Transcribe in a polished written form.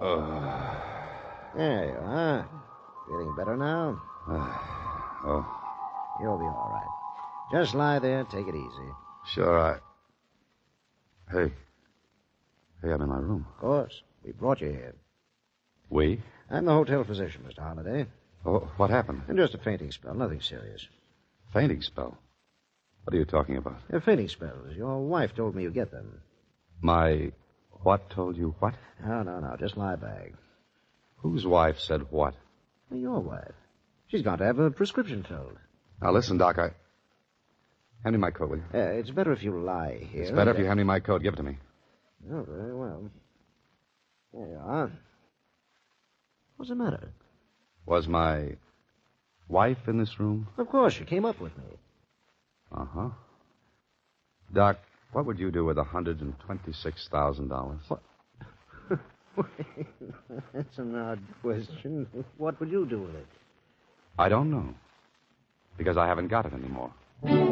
There you are. Feeling better now? Oh, You'll be all right. Just lie there. Take it easy. sure, Hey, I'm in my room. Of course. We brought you here. We? I'm the hotel physician, Mr. Holliday. Oh, what happened? And just a fainting spell. Nothing serious. Fainting spell? What are you talking about? Fainting spells. Your wife told me you get them. My what told you what? No. Just lie back. Whose wife said what? Well, your wife. She's got to have a prescription filled. Now, listen, Doc, hand me my coat, will you? It's better if you lie here. It's better if you hand me my coat. Give it to me. Oh, very well. There you are. What's the matter? Was my wife in this room? Of course, she came up with me. Uh-huh. Doc, what would you do with $126,000? What? That's an odd question. What would you do with it? I don't know. Because I haven't got it anymore.